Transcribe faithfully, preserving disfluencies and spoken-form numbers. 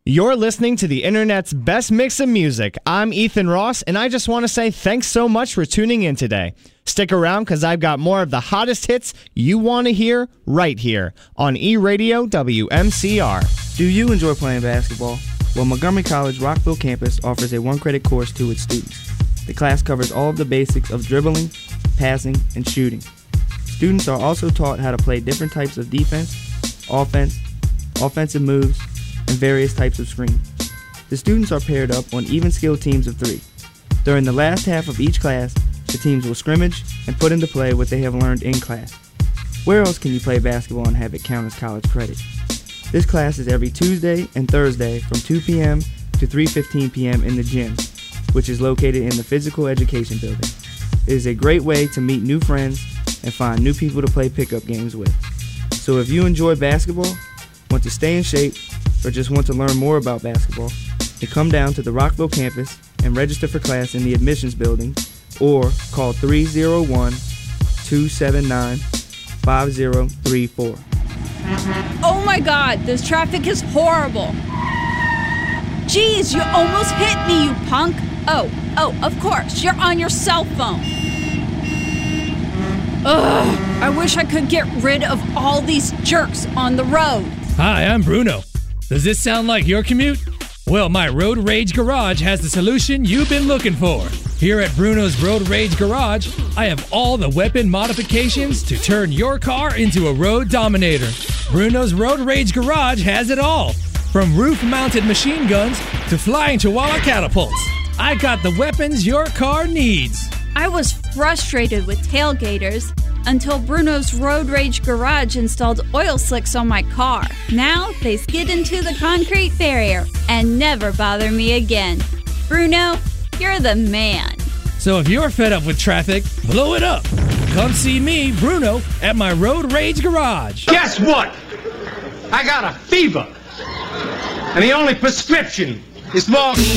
You're listening to the internet's best mix of music. I'm Ethan Ross, and I just want to say thanks so much for tuning in today. Stick around because I've got more of the hottest hits you want to hear right here on E-Radio W M C R. Do you enjoy playing basketball? Well, Montgomery College Rockville campus offers a one-credit course to its students. The class covers all of the basics of dribbling, passing, and shooting. Students are also taught how to play different types of defense, offense, offensive moves, and various types of screens. The students are paired up on even-skill teams of three. During the last half of each class, the teams will scrimmage and put into play what they have learned in class. Where else can you play basketball and have it count as college credit? This class is every Tuesday and Thursday from two p.m. to three fifteen p.m. in the gym, which is located in the Physical Education Building. It is a great way to meet new friends and find new people to play pickup games with. So if you enjoy basketball, want to stay in shape, or just want to learn more about basketball, then come down to the Rockville campus and register for class in the admissions building or call three oh one, two seven nine, five oh three four. Oh my God, this traffic is horrible. Jeez, you almost hit me, you punk. Oh, oh, of course, you're on your cell phone. Ugh, I wish I could get rid of all these jerks on the road. Hi, I'm Bruno. Does this sound like your commute? Well, my Road Rage Garage has the solution you've been looking for. Here at Bruno's Road Rage Garage, I have all the weapon modifications to turn your car into a road dominator. Bruno's Road Rage Garage has it all, from roof-mounted machine guns to flying chihuahua catapults. I got the weapons your car needs. I was frustrated with tailgaters until Bruno's Road Rage Garage installed oil slicks on my car. Now they skid into the concrete barrier and never bother me again. Bruno, you're the man. So if you're fed up with traffic, blow it up. Come see me, Bruno, at my Road Rage Garage. Guess what? I got a fever. And the only prescription is more...